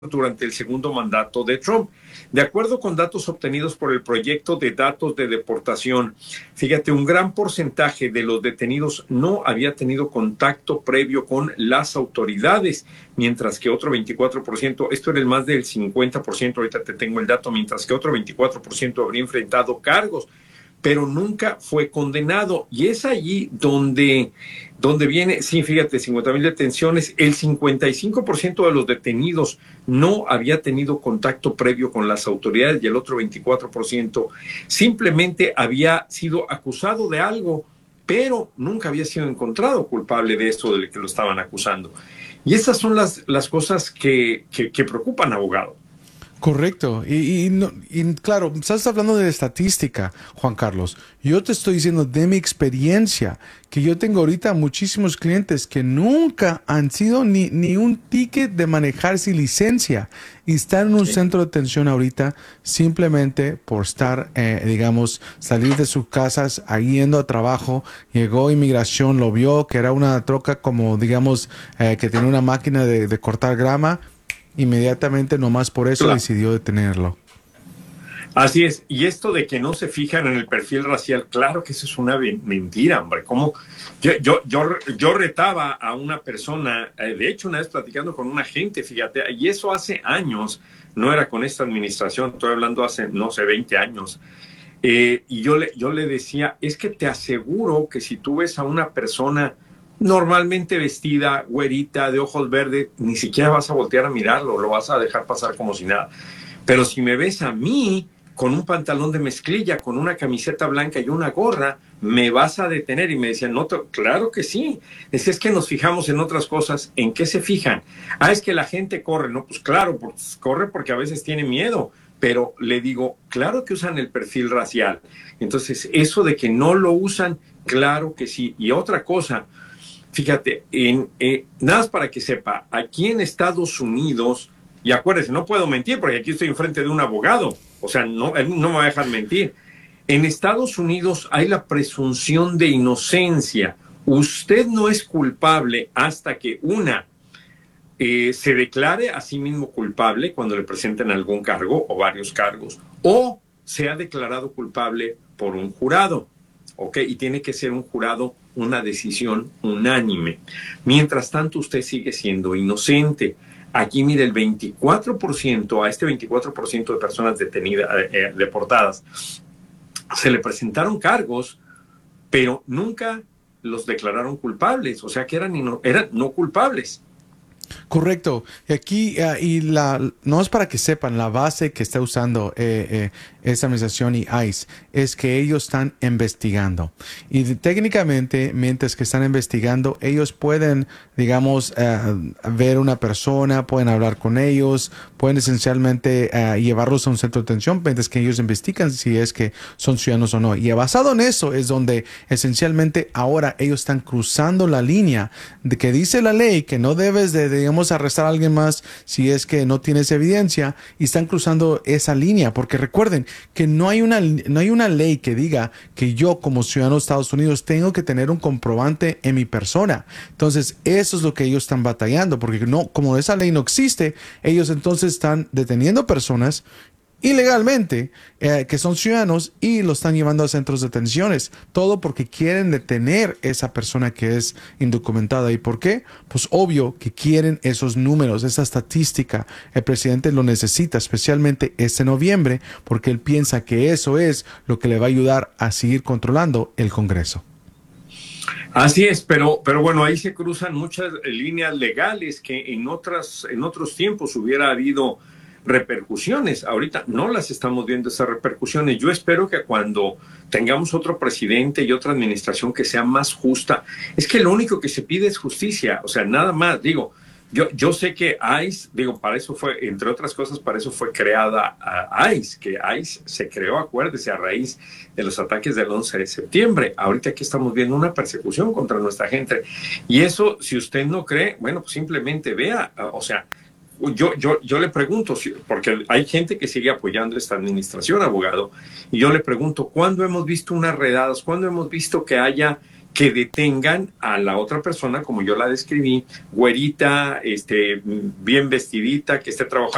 durante el segundo mandato de Trump. De acuerdo con datos obtenidos por el proyecto de datos de deportación, fíjate, un gran porcentaje de los detenidos no había tenido contacto previo con las autoridades, mientras que otro 24%, esto era el más del 50%, ahorita te tengo el dato, mientras que otro 24% habría enfrentado cargos, pero nunca fue condenado. Y es allí donde viene, sí, fíjate, 50,000 detenciones, el 55% de los detenidos no había tenido contacto previo con las autoridades y el otro 24% simplemente había sido acusado de algo, pero nunca había sido encontrado culpable de eso de que lo estaban acusando. Y esas son las cosas que preocupan, abogado. Correcto. Y claro, estás hablando de estadística, Juan Carlos. Yo te estoy diciendo de mi experiencia, que yo tengo ahorita muchísimos clientes que nunca han sido ni un ticket de manejar sin licencia y están en un centro de detención ahorita simplemente por estar, digamos, salir de sus casas, ahí yendo a trabajo. Llegó inmigración, lo vio, que era una troca como, digamos, que tiene una máquina de cortar grama. Inmediatamente, nomás por eso, Claro. decidió detenerlo. Así es, y esto de que no se fijan en el perfil racial, claro que eso es una mentira, hombre. ¿Cómo? Yo retaba a una persona, de hecho, una vez platicando con un agente, fíjate, y eso hace años, no era con esta administración, estoy hablando hace, no sé, 20 años. Y yo le decía, es que te aseguro que si tú ves a una persona normalmente vestida, güerita, de ojos verdes, ni siquiera vas a voltear a mirarlo, lo vas a dejar pasar como si nada. Pero si me ves a mí con un pantalón de mezclilla, con una camiseta blanca y una gorra, me vas a detener. Y me decían, no, claro que sí. Es que nos fijamos en otras cosas. ¿En qué se fijan? Ah, es que la gente corre. No, pues claro, pues corre porque a veces tiene miedo. Pero le digo, claro que usan el perfil racial. Entonces, eso de que no lo usan, claro que sí. Y otra cosa, fíjate, nada más para que sepa, aquí en Estados Unidos, y acuérdese, no puedo mentir porque aquí estoy enfrente de un abogado, o sea, no, él no me va a dejar mentir. En Estados Unidos hay la presunción de inocencia. Usted no es culpable hasta que se declare a sí mismo culpable cuando le presenten algún cargo o varios cargos, o sea declarado culpable por un jurado. ¿Ok? Y tiene que ser un jurado, una decisión unánime. Mientras tanto, usted sigue siendo inocente. Aquí, mire, el 24%, a este 24% de personas detenidas, deportadas, se le presentaron cargos, pero nunca los declararon culpables, o sea que eran no culpables. Correcto. Y aquí, no es para que sepan, la base que está usando esta administración y ICE es que ellos están investigando. Y técnicamente, mientras que están investigando, ellos pueden, digamos, ver una persona, pueden hablar con ellos, pueden esencialmente llevarlos a un centro de detención, mientras que ellos investigan si es que son ciudadanos o no. Y basado en eso es donde esencialmente ahora ellos están cruzando la línea de que dice la ley que no debes de, digamos, arrestar a alguien más si es que no tienes evidencia, y están cruzando esa línea, porque recuerden que no hay una ley que diga que yo como ciudadano de Estados Unidos tengo que tener un comprobante en mi persona. Entonces eso es lo que ellos están batallando, porque no, como esa ley no existe, ellos entonces están deteniendo personas ilegalmente, que son ciudadanos, y lo están llevando a centros de detenciones. Todo porque quieren detener esa persona que es indocumentada. ¿Y por qué? Pues obvio que quieren esos números, esa estadística. El presidente lo necesita, especialmente este noviembre, porque él piensa que eso es lo que le va a ayudar a seguir controlando el Congreso. Así es, pero bueno, ahí se cruzan muchas líneas legales que en otros tiempos hubiera habido repercusiones. Ahorita no las estamos viendo esas repercusiones. Yo espero que cuando tengamos otro presidente y otra administración que sea más justa, es que lo único que se pide es justicia, o sea, nada más, digo. Yo sé que ICE, digo, para eso fue, entre otras cosas, para eso fue creada ICE, que ICE se creó, acuérdese, a raíz de los ataques del 11 de septiembre. Ahorita aquí estamos viendo una persecución contra nuestra gente. Y eso, si usted no cree, bueno, pues simplemente vea, o sea, yo le pregunto, porque hay gente que sigue apoyando esta administración, abogado, y yo le pregunto, ¿cuándo hemos visto unas redadas? ¿Cuándo hemos visto que detengan a la otra persona, como yo la describí, güerita, bien vestidita, que esté trabajando